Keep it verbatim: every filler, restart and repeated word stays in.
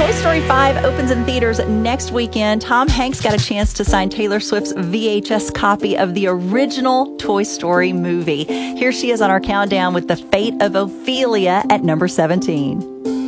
Toy Story five opens in theaters next weekend. Tom Hanks got a chance to sign Taylor Swift's V H S copy of the original Toy Story movie. Here she is on our countdown with The Fate of Ophelia at number seventeen.